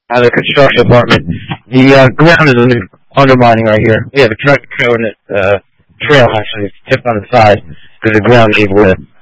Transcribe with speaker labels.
Speaker 1: out of the construction department. The ground is undermining right here. We have a truck trailer trail actually tipped on the side because the ground gave way.